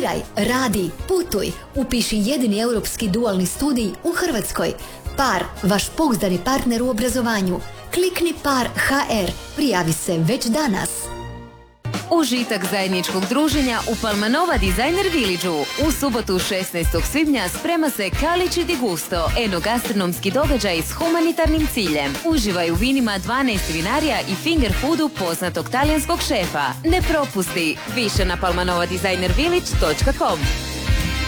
Studiraj, radi, putuj, upiši jedini europski dualni studij u Hrvatskoj. Par, vaš pouzdani partner u obrazovanju. Klikni Par HR, prijavi se već danas. Užitak zajedničkog druženja u Palmanova Designer Village-u. U subotu 16. svibnja sprema se Calici di Gusto, enogastronomski događaj s humanitarnim ciljem. Uživaj u vinima 12 vinarija i finger foodu poznatog talijanskog šefa. Ne propusti! Više na palmanovadesignervillage.com.